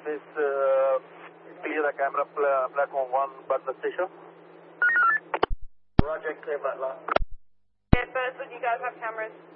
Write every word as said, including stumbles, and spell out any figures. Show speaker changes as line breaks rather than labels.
Please uh, clear the camera pl platform one, Butler Station.
Roger, clear Butler.
Yeah, Burswood, you guys have cameras.